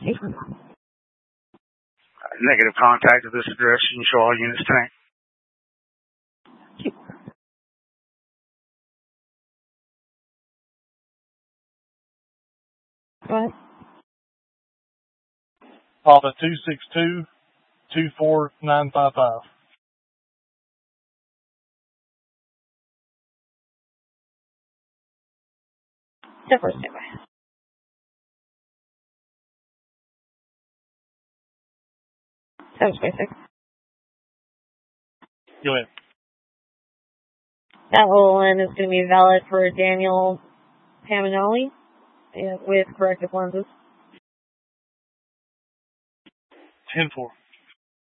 Negative contact at this address. You can show all units tonight. Go ahead. Alpha 262-24955. The first standby. That was basic. Go ahead. That OLN is going to be valid for Daniel Paminelli with corrective lenses. 10-4.